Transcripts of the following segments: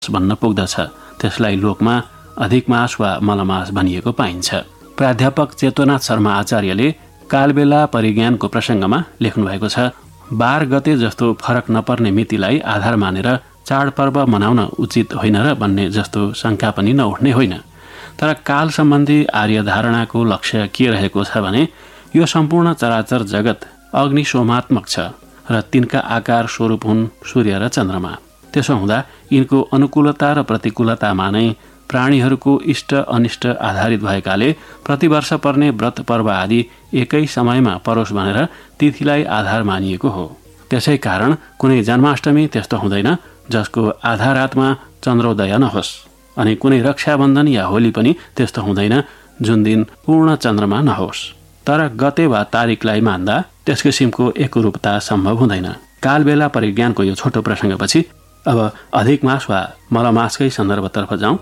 भन्न पुग्दछ। त्यसलाई लोकमा अधिक मास वा मलमास भनिएको पाइन्छ। प्राध्यापक चेतनाथ शर्मा आचार्यले कालबेला परिज्ञानको प्रसङ्गमा लेख्नुभएको छ, 12 गते जस्तो फरक नपर्ने मितिलाई आधार मानेर चाडपर्व मनाउन उचित होइन र भन्ने जस्तो शङ्का पनि नउठ्ने होइन। तर काल सम्बन्धी आर्य धारणाको लक्ष्य के रहेको छ भने यो सम्पूर्ण चराचर जगत अग्निशोमात्मक छ र तिनका आकार स्वरूप हुन् सूर्य र चन्द्रमा। त्यसो हुँदा यिनको अनुकूलता र प्रतिकूलतामा नै प्राणीहरूको इष्ट अनिष्ट आधारित भएकाले प्रतिवर्ष पर्ने व्रत पर्व आदि एकै समयमा परोस् भनेर तिथिलाई आधार मानिएको हो। त्यसै कारण कुनै जन्माष्टमी त्यस्तो हुँदैन जसको आधारातमा चन्द्रोदय नहोस्, अनि कुनै रक्षाबन्धन या होली पनि त्यस्तो हुँदैन जुन दिन पूर्ण चन्द्रमा नहोस्। तर गते वा तारिकलाई मान्दा त्यस किसिमको एकरूपता सम्भव हुँदैन। कालबेला परिज्ञानको यो छोटो प्रसङ्गपछि अब अधिक मास वा मलमासकै सन्दर्भतर्फ जाउँ।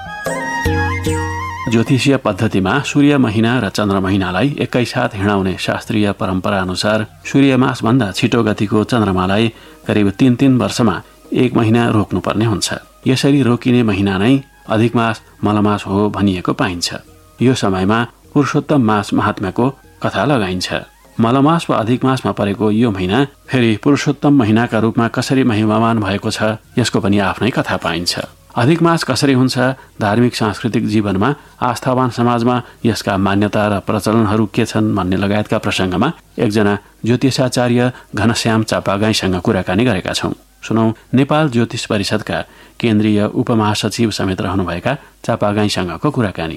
ज्योतिषीय पद्धतिमा सूर्य महिना र चन्द्र महिनालाई एकैसाथ हिँडाउने शास्त्रीय परम्परा अनुसार सूर्यमासभन्दा छिटो गतिको चन्द्रमालाई करिब 3 वर्षमा 1 महिना रोक्नुपर्ने हुन्छ। यसरी रोकिने महिना नै अधिक मास मलमास हो भनिएको पाइन्छ। यो समयमा पुरुषोत्तम मास महात्म्यको कथा लगाइन्छ। मलमास वा अधिक मासमा परेको यो महिना फेरि पुरुषोत्तम महिनाका रूपमा कसरी महिमावान भएको छ यसको पनि आफ्नै कथा पाइन्छ। अधिक मास कसरी हुन्छ, धार्मिक सांस्कृतिक जीवनमा आस्थावान समाजमा यसका मान्यता र प्रचलनहरू के छन् भन्ने लगायतका प्रसङ्गमा एकजना ज्योतिषाचार्य घनश्याम चापागाईसँग कुराकानी गरेका छौँ। सुनौ नेपाल ज्योतिष परिषदका केन्द्रीय उपमहासचिव समेत रहनुभएका चापागाईसँगको कुराकानी।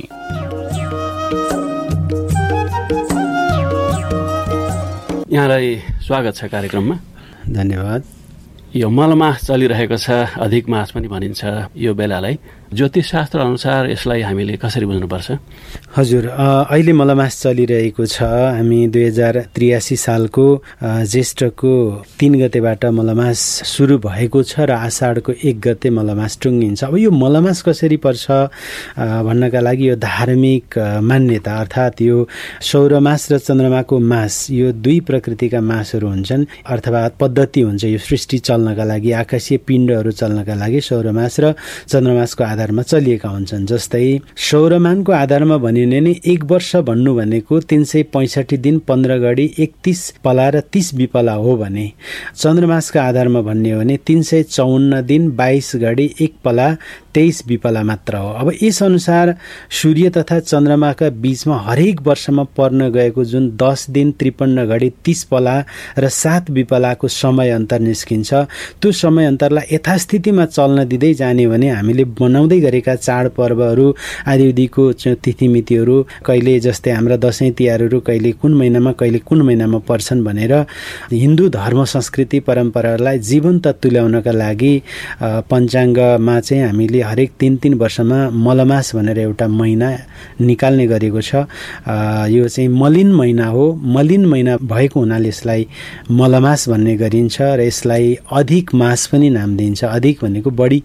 यहाँलाई स्वागत छ कार्यक्रममा। धन्यवाद। यो मलमास चलिरहेको छ, अधिक मास पनि भनिन्छ। यो बेलालाई ज्योतिषशास्त्र अनुसार यसलाई हामीले कसरी बुझ्नुपर्छ? हजुर, अहिले मलमास चलिरहेको छ। हामी 2083 सालको ज्येष्ठको 3 गतेबाट मलमास सुरु भएको छ र आषाढको 1 गते मलमास टुङ्गिन्छ। अब यो मलमास कसरी पर्छ भन्नका लागि यो धार्मिक मान्यता, अर्थात् यो सौरमास र चन्द्रमाको मास, यो दुई प्रकृतिका मासहरू हुन्छन् अर्थात् पद्धति हुन्छ यो सृष्टि चल्नका लागि, आकाशीय पिण्डहरू चल्नका लागि सौरमास र चन्द्रमासको आधारमा चलिएका हुन्छन्। जस्तै सौरमानको आधारमा भन्यो भने 1 वर्ष भन्नु भनेको 365 दिन 15 घडी 31 पला र 30 विपला हो भने चन्द्रमासका आधारमा भन्ने हो भने 354 दिन 22 घडी 1 पला 23 विपला मात्र हो। अब यस अनुसार सूर्य तथा चन्द्रमाका बीचमा हरेक वर्षमा पर्न गएको जुन 10 दिन 53 घडी 30 पला र 7 विपलाको समय अन्तर निस्किन्छ, त्यो समय अन्तरलाई यथास्थितिमा चल्न दिँदै जाने भने हामीले बनाउँदै गरेका चाडपर्वहरू आदिको तिथिमितिहरू कहिले जस्तै हाम्रा दशैं तिहारहरू कहिले कुन महिनामा पर्छन् भनेर हिन्दू धर्म संस्कृति परम्परालाई जीवन्त तुल्याउनका लागि पञ्चाङ्गमा चाहिँ हामीले हरेक 3 वर्षमा मलमास भनेर एउटा महिना निकाल्ने गरेको छ। यो चाहिँ मलिन महिना हो। मलिन महिना भएको हुनाले यसलाई मलमास भन्ने गरिन्छ र यसलाई अधिक मास पनि नाम दिइन्छ। अधिक भनेको बढी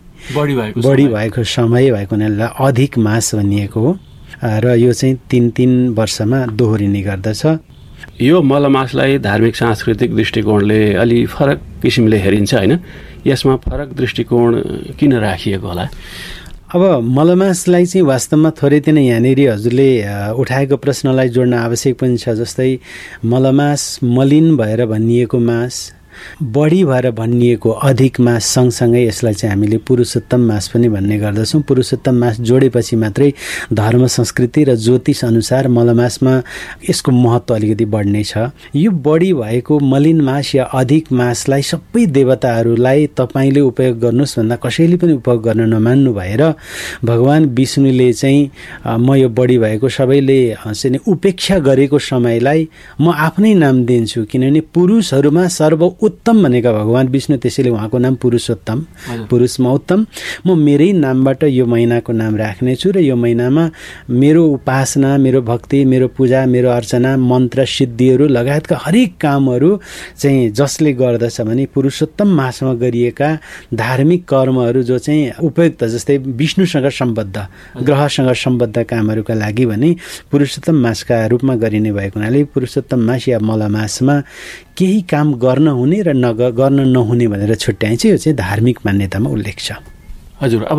भएको समय भएको हुनाले अधिक मास भनिएको हो र यो चाहिँ 3 वर्षमा दोहोरिने गर्दछ। यो मलमासलाई धार्मिक सांस्कृतिक दृष्टिकोणले अलि फरक किसिमले हेरिन्छ होइन? यसमा फरक दृष्टिकोण किन राखिएको होला? अब मलमासलाई चाहिँ वास्तवमा थोरै तिनै यहाँनिर हजुरले उठाएको प्रश्नलाई जोड्न आवश्यक पनि छ। जस्तै मलमास मलिन भएर भनिएको मास, बढी भएर भनिएको अधिक मास, सँगसँगै यसलाई चाहिँ हामीले पुरुषोत्तम मास पनि भन्ने गर्दछौँ। पुरुषोत्तम मास जोडेपछि मात्रै धर्म संस्कृति र ज्योतिष अनुसार मलमासमा यसको महत्त्व अलिकति बढ्ने छ। यो बढी भएको मलिन मास या अधिक मासलाई सबै देवताहरूलाई तपाईँले उपयोग गर्नुहोस् भन्दा कसैले पनि उपयोग गर्न नमान्नु भएर भगवान विष्णुले चाहिँ म यो बढी भएको सबैले चाहिँ उपेक्षा गरेको समयलाई म आफ्नै नाम दिन्छु, किनभने पुरुषहरूमा उत्तम भनेका भगवान विष्णु, त्यसैले उहाँको नाम पुरुषोत्तम, पुरुषमा उत्तम। म मेरै नामबाट यो महिनाको नाम राख्नेछु र यो महिनामा मेरो उपासना, मेरो भक्ति, मेरो पूजा, मेरो अर्चना, मन्त्र सिद्धिहरू लगायतका हरेक कामहरू चाहिँ जसले गर्दछ भने पुरुषोत्तम मासमा गरिएका धार्मिक कर्महरू जो चाहिँ उपयुक्त, जस्तै विष्णुसँग सम्बद्ध, ग्रहसँग सम्बद्ध कामहरूका लागि भने पुरुषोत्तम मासका रूपमा गरिने भएको हुनाले पुरुषोत्तम मास या मलमासमा केही काम गर्न हुने र गर्न नहुने भनेर छुट्याइन्छ। यो चाहिँ धार्मिक मान्यतामा उल्लेख छ। हजुर।